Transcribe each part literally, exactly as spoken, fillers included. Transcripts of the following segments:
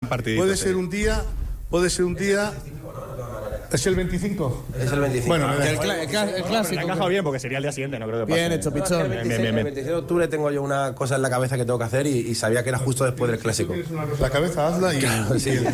partidito. Puede ser un día, puede ser un día... ¿Es el veinticinco? Es el veinticinco. Bueno, el, cl- el, cl- el clásico. Me ha encajado bien porque sería el día siguiente, no creo que pase. Bien hecho, Pichón. El veintiséis, el veintiséis de octubre tengo yo una cosa en la cabeza que tengo que hacer y, y sabía que era justo después del clásico. La cabeza hazla y, Claro, sí. y el-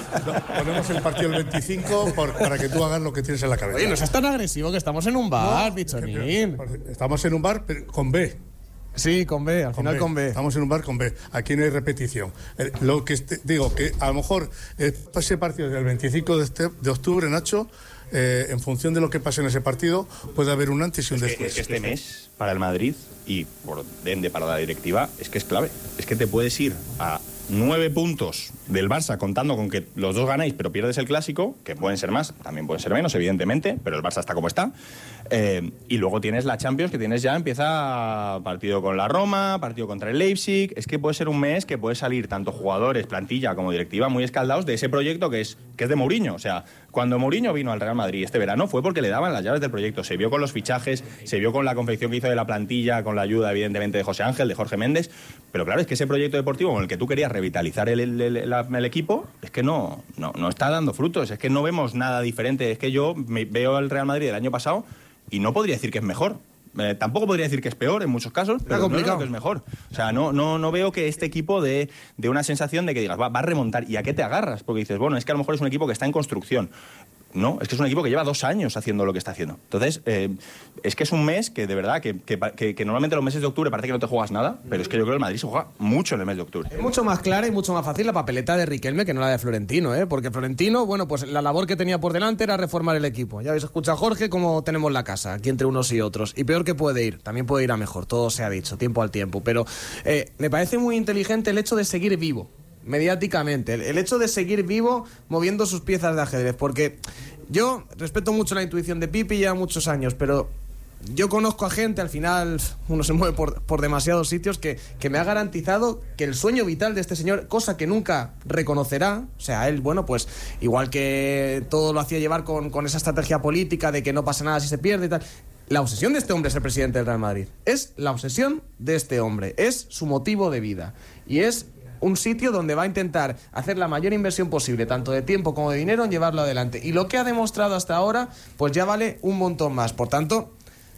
ponemos el partido el veinticinco por- para que tú hagas lo que tienes en la cabeza. Oye, no seas tan agresivo, que estamos en un bar, No, Pichonín. Estamos en un bar pero con B. Sí, con B, al final con B. Estamos en un bar con B. Aquí no hay repetición. Eh, Lo que este- digo, que a lo mejor eh, ese partido del veinticinco de, este- de octubre, Nacho, eh, en función de lo que pase en ese partido, puede haber un antes y un Es que, después. es que este mes, para el Madrid y por ende para la directiva, es que es clave. Es que te puedes ir a nueve puntos del Barça, contando con que los dos ganáis, pero pierdes el clásico, que pueden ser más, también pueden ser menos, evidentemente, pero el Barça está como está. Eh, y luego tienes la Champions, que tienes ya, empieza partido con la Roma, partido contra el Leipzig. Es que puede ser un mes que puede salir tanto jugadores, plantilla como directiva muy escaldados de ese proyecto que es, que es de Mourinho. O sea, cuando Mourinho vino al Real Madrid este verano fue porque le daban las llaves del proyecto. Se vio con los fichajes, se vio con la confección que hizo de la plantilla, con la ayuda, evidentemente, de José Ángel, de Jorge Méndez. Pero claro, es que ese proyecto deportivo con el que tú querías revitalizar el, el, el, el- el equipo, es que no, no, no está dando frutos. Es que no vemos nada diferente. Es que yo me, veo al Real Madrid del año pasado y no podría decir que es mejor. Eh, tampoco podría decir que es peor en muchos casos, pero no creo que es mejor. O sea, no, no, no veo que este equipo dé de una sensación de que digas, va, va a remontar. ¿Y a qué te agarras? Porque dices, bueno, es que a lo mejor es un equipo que está en construcción. No, es que es un equipo que lleva dos años haciendo lo que está haciendo. Entonces, eh, es que es un mes que, de verdad, que, que, que, que normalmente los meses de octubre parece que no te juegas nada, pero es que yo creo que el Madrid se juega mucho en el mes de octubre. Es mucho más clara y mucho más fácil la papeleta de Riquelme que no la de Florentino, ¿eh? Porque Florentino, bueno, pues la labor que tenía por delante era reformar el equipo. Ya habéis escuchado a Jorge cómo tenemos la casa, aquí entre unos y otros. Y peor que puede ir, también puede ir a mejor, todo se ha dicho, tiempo al tiempo. Pero eh, me parece muy inteligente el hecho de seguir vivo, mediáticamente. El, el hecho de seguir vivo moviendo sus piezas de ajedrez, porque yo respeto mucho la intuición de Pipi ya muchos años, pero yo conozco a gente, al final uno se mueve por, por demasiados sitios, que, que me ha garantizado que el sueño vital de este señor, cosa que nunca reconocerá, o sea, él, bueno, pues igual que todo lo hacía llevar con, con esa estrategia política de que no pasa nada si se pierde y tal, la obsesión de este hombre es el presidente del Real Madrid. Es la obsesión de este hombre, es su motivo de vida y es un sitio donde va a intentar hacer la mayor inversión posible, tanto de tiempo como de dinero, en llevarlo adelante. Y lo que ha demostrado hasta ahora, pues ya vale un montón más. Por tanto,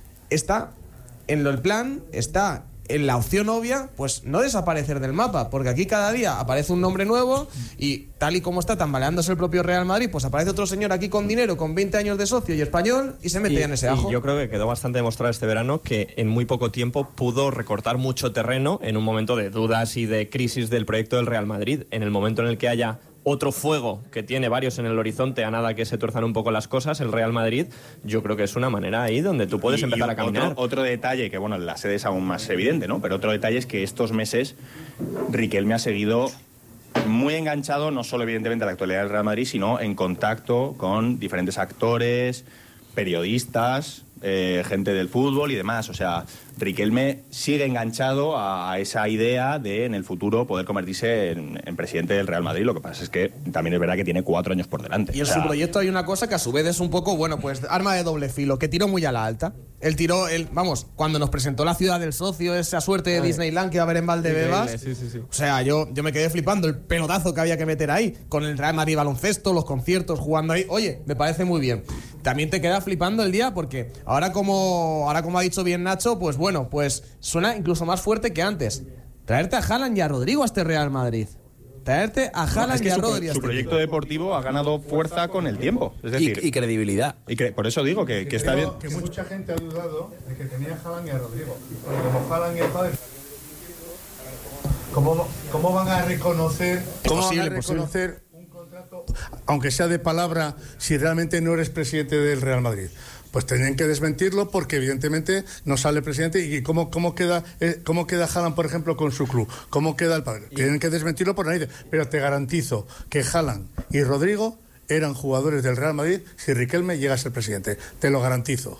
está en el plan, está en la opción obvia, pues no desaparecer del mapa, porque aquí cada día aparece un nombre nuevo y tal y como está tambaleándose el propio Real Madrid, pues aparece otro señor aquí con dinero, con veinte años de socio y español, y se mete Y, ya en ese ajo. y yo creo que quedó bastante demostrado este verano que en muy poco tiempo pudo recortar mucho terreno en un momento de dudas y de crisis del proyecto del Real Madrid. En el momento en el que haya otro fuego, que tiene varios en el horizonte, a nada que se tuerzan un poco las cosas, el Real Madrid, yo creo que es una manera ahí donde tú puedes Y- empezar y a caminar. Otro, otro detalle, que bueno, en la sede es aún más evidente, ¿no? Pero otro detalle es que estos meses Riquelme ha seguido muy enganchado, no solo evidentemente a la actualidad del Real Madrid, sino en contacto con diferentes actores, periodistas, eh, gente del fútbol y demás. O sea, Riquelme sigue enganchado a, a esa idea de en el futuro poder convertirse en, en presidente del Real Madrid. Lo que pasa es que también es verdad que tiene cuatro años por delante. Y en O sea, su proyecto hay una cosa que a su vez es un poco, bueno, pues arma de doble filo, que tiró muy a la alta. Él tiró, él, vamos, cuando nos presentó la ciudad del socio, esa suerte de Disneyland que va a haber en Valdebebas. Sí, sí, sí. O sea, yo, yo me quedé flipando el pelotazo que había que meter ahí, con el Real Madrid baloncesto, los conciertos, jugando ahí. Oye, me parece muy bien. También te queda flipando el día porque ahora como, ahora como ha dicho bien Nacho, pues bueno, pues suena incluso más fuerte que antes. Traerte a Haaland y a Rodrigo a este Real Madrid. Traerte a Haaland es que y a su, Rodri a su este proyecto equipo. deportivo ha ganado fuerza con el tiempo. Es Y, decir, y credibilidad. y que, por eso digo que, que está bien. Que mucha gente ha dudado de que tenía a Haaland y a Rodrigo. Porque como Haaland y el padre... ¿Cómo, cómo van a reconocer, cómo posible, van a reconocer un contrato, aunque sea de palabra, si realmente no eres presidente del Real Madrid? Pues tienen que desmentirlo porque evidentemente no sale presidente. ¿Y cómo, cómo queda eh, cómo queda Haaland, por ejemplo, con su club? ¿Cómo queda el padre? Tienen que desmentirlo por narices. Pero te garantizo que Haaland y Rodrigo eran jugadores del Real Madrid si Riquelme llega a ser presidente. Te lo garantizo.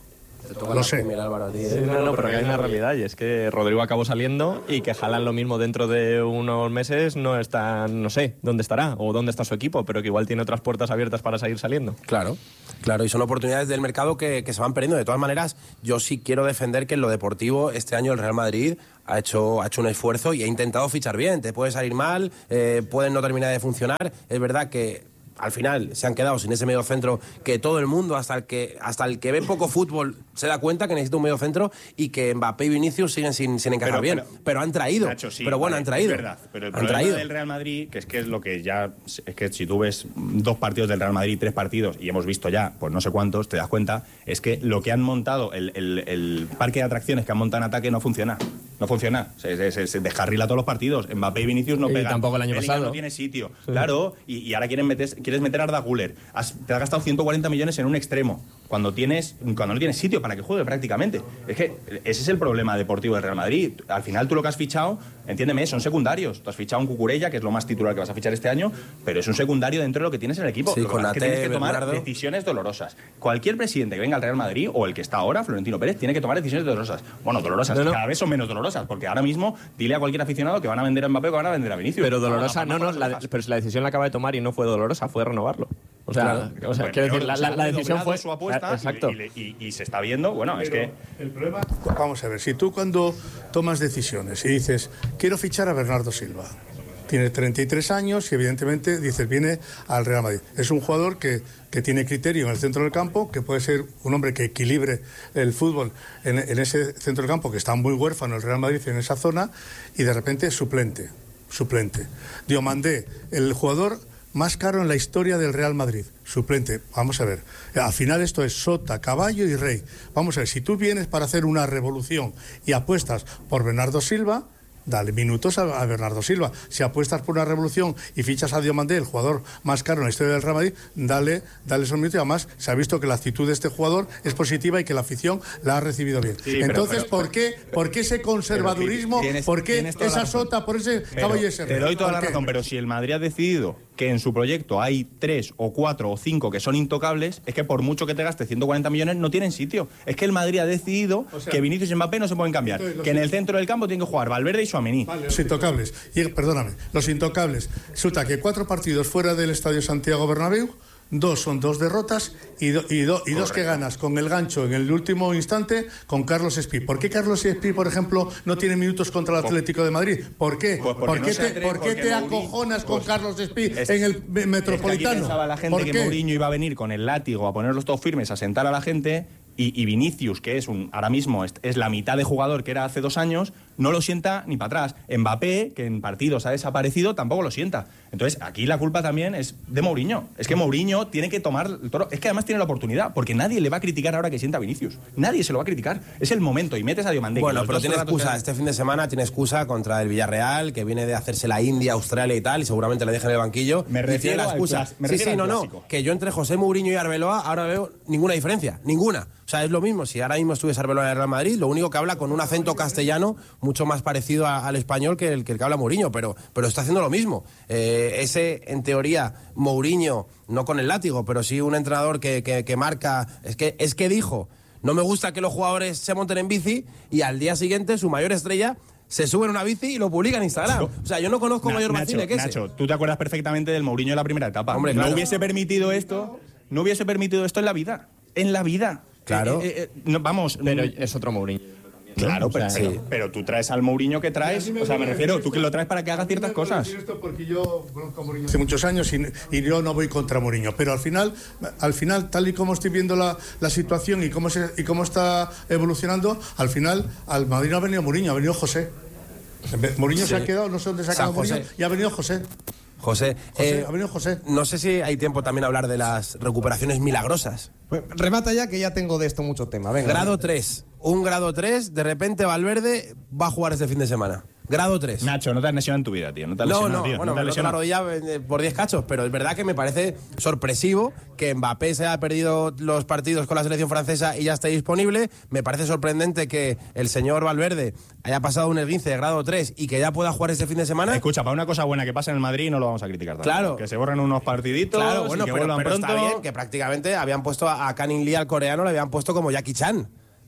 Lo sé. Mira, Álvaro, a ti, ¿eh? Sí, no, no, pero que hay una realidad y es que Rodrigo acabó saliendo y que Haaland lo mismo dentro de unos meses no está, no sé dónde estará o dónde está su equipo, pero que igual tiene otras puertas abiertas para seguir saliendo. Claro, claro, y son oportunidades del mercado que, que se van perdiendo. De todas maneras, yo sí quiero defender que en lo deportivo este año el Real Madrid ha hecho, ha hecho un esfuerzo y ha intentado fichar bien. Te puede salir mal, eh, pueden no terminar de funcionar. Es verdad que al final se han quedado sin ese medio centro que todo el mundo, hasta el que hasta el que ve poco fútbol, se da cuenta que necesita un medio centro y que Mbappé y Vinicius siguen sin, sin encajar pero, bien. Pero, pero han traído. Nacho, sí, pero bueno, vale, han traído. Es verdad, pero el han problema traído. del Real Madrid, que es que es lo que ya... Es que si tú ves dos partidos del Real Madrid, tres partidos, y hemos visto ya, pues no sé cuántos, te das cuenta, es que lo que han montado, el, el, el parque de atracciones que han montado en ataque no funciona. No funciona. Se, se, se, se descarrila todos los partidos. Mbappé y Vinicius no y pegan. tampoco el año Bellingham pasado. no tiene sitio. Sí. Claro, y, y ahora quieren meter, quieres meter a Arda Güler. Has, te has gastado ciento cuarenta millones en un extremo, cuando tienes cuando no tienes sitio para que juegue prácticamente. Es que ese es el problema deportivo del Real Madrid. Al final tú lo que has fichado, entiéndeme, son secundarios. Tú has fichado un Cucurella, que es lo más titular que vas a fichar este año, pero es un secundario dentro de lo que tienes en el equipo. Sí, lo que con pasa es que tienes que tomar Bernardo. decisiones dolorosas. Cualquier presidente que venga al Real Madrid, o el que está ahora, Florentino Pérez, tiene que tomar decisiones dolorosas. Bueno, dolorosas, no, no. cada vez son menos dolorosas, porque ahora mismo dile a cualquier aficionado que van a vender a Mbappé o que van a vender a Vinicius. Pero dolorosa, no, no, no, la, pero si la decisión la acaba de tomar y no fue dolorosa, fue renovarlo. O sea, Claro. o sea Bueno, quiero decir, la, la, la se ha decisión doblado fue su apuesta, exacto. y, y, y, y se está viendo, bueno, Pero es que el problema, vamos a ver, si tú cuando tomas decisiones y dices, quiero fichar a Bernardo Silva, tiene treinta y tres años y evidentemente dices, viene al Real Madrid. Es un jugador que, que tiene criterio en el centro del campo, que puede ser un hombre que equilibre el fútbol en, en ese centro del campo, que está muy huérfano el Real Madrid en esa zona, y de repente es suplente, suplente. Diomandé, el jugador más caro en la historia del Real Madrid, suplente. Vamos a ver, al final esto es sota, caballo y rey. Vamos a ver, si tú vienes para hacer una revolución y apuestas por Bernardo Silva, dale minutos a, a Bernardo Silva. Si apuestas por una revolución y fichas a Diomandé, el jugador más caro en la historia del Real Madrid, dale, dale esos minutos. Y además se ha visto que la actitud de este jugador es positiva y que la afición la ha recibido bien. Sí, Entonces, pero, pero, ¿por qué, por qué ese conservadurismo? tienes, ¿Por qué tienes toda esa la razón. sota? ¿Por ese Pero caballo y ese rey? Te doy toda la ¿Por qué? razón, pero si el Madrid ha decidido que en su proyecto hay tres o cuatro o cinco que son intocables, es que por mucho que te gastes ciento cuarenta millones no tienen sitio. Es que el Madrid ha decidido O sea, que Vinicius y Mbappé no se pueden cambiar, entonces, que en el centro del campo tienen que jugar Valverde y Tchouaméni. Vale, los intocables. Y, perdóname, los intocables. Resulta que cuatro partidos fuera del Estadio Santiago Bernabéu, dos son dos derrotas y, do, y, do, y dos que ganas con el gancho en el último instante con Carlos Espí. ¿Por qué Carlos Espí, por ejemplo, no tiene minutos contra el Atlético de Madrid? ¿Por qué? Pues ¿Por porque qué no se te, atreve, ¿por qué porque te Mourinho- acojonas con pues, Carlos Espí es- en el Es que aquí Metropolitano? pensaba la gente ¿Por que qué? Mourinho iba a venir con el látigo a ponerlos todos firmes, a sentar a la gente, y, y Vinicius, que es un ahora mismo es, es la mitad de jugador que era hace dos años, no lo sienta ni para atrás. Mbappé, que en partidos ha desaparecido, tampoco lo sienta. Entonces, aquí la culpa también es de Mourinho. Es que Mourinho tiene que tomar el toro. Es que además tiene la oportunidad, porque nadie le va a criticar ahora que sienta a Vinicius. Nadie se lo va a criticar. Es el momento, y metes a Diomandé. Bueno, que los pero dos tiene ratos excusa. que- Este fin de semana tiene excusa contra el Villarreal, que viene de hacerse la India, Australia y tal, y seguramente le dejan en el banquillo. Me Y refiero tiene la al excusa. clas- me sí, refiero sí, al no, clásico. no. Que yo entre José Mourinho y Arbeloa ahora veo ninguna diferencia. Ninguna. O sea, es lo mismo. Si ahora mismo estuviese Arbeloa en el Real Madrid, lo único que habla con un acento castellano mucho más parecido a, al español que el, que el que habla Mourinho, pero, pero está haciendo lo mismo. Eh, ese, en teoría, Mourinho, no con el látigo, pero sí un entrenador que, que, que marca... Es que, es que dijo, no me gusta que los jugadores se monten en bici, y al día siguiente su mayor estrella se sube en una bici y lo publica en Instagram. O sea, yo no conozco Na- mayor Nacho, vacile que ese. Nacho, tú te acuerdas perfectamente del Mourinho de la primera etapa. Hombre, no claro. hubiese permitido esto, no hubiese permitido esto en la vida. En la vida. Claro. Eh, eh, eh, no, vamos. Pero mm, es otro Mourinho. Claro, O sea, pero, pero, sí. pero tú traes al Mourinho que traes. O sea, me refiero, tú que lo traes para que haga ciertas cosas. Porque yo conozco a Mourinho hace muchos años y, y yo no voy contra Mourinho, pero al final, al final, tal y como estoy viendo la, la situación y cómo se, y cómo está evolucionando, al final al Madrid no ha venido Mourinho, ha venido José. Mourinho Sí. se ha quedado, no sé dónde se ha San quedado Mourinho, José. y ha venido José. José, José, eh, ha venido José. no sé si hay tiempo también a hablar de las recuperaciones milagrosas. Pues, remata ya, que ya tengo de esto mucho tema. Venga. Grado tres. Un grado tres, de repente Valverde va a jugar este fin de semana. Grado tres. Nacho, no te has lesionado en tu vida, tío. No te has No, lesionado, no, tío. bueno, no te me has roto la lesionado. rodilla eh, por diez cachos, pero es verdad que me parece sorpresivo que Mbappé se haya perdido los partidos con la selección francesa y ya esté disponible. Me parece sorprendente que el señor Valverde haya pasado un esguince de grado tres y que ya pueda jugar este fin de semana. Escucha, para una cosa buena que pasa en el Madrid no lo vamos a criticar tanto. Claro. Que se borren unos partiditos, Claro, bueno, y que pero, vuelvan pero pronto. está bien que prácticamente habían puesto a, a Canning Lee, al coreano, le habían puesto como Jackie Chan.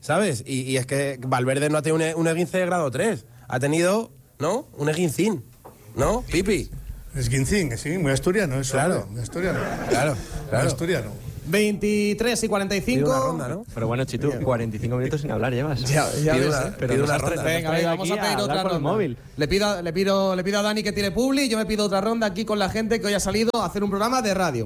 ¿sabes? Y, y es que Valverde no ha tenido un, un esguince de grado tres, ha tenido, ¿no? Un esguincín, ¿no? Pipi. Esguincín, sí, muy asturiano eso. Claro. Muy asturiano. Claro, claro. Muy asturiano. veintitrés y cuarenta y cinco. Pido una ronda, ¿no? Pero bueno, Chitu, cuarenta y cinco minutos sin hablar llevas. Ya, ya Pido ves, una- ¿eh? pido nos una has ronda. tra- Venga, nos has venga, traído vamos a aquí pedir hablar otra por el ronda. móvil. Le pido, le, pido, le pido a Dani que tire publi, yo me pido otra ronda aquí con la gente que hoy ha salido a hacer un programa de radio.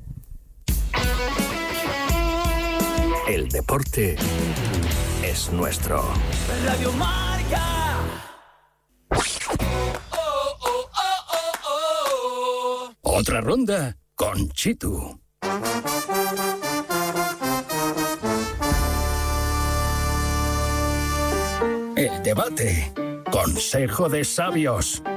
El deporte es nuestro. Radio Marca. Otra ronda con Chitu. El debate. Consejo de sabios.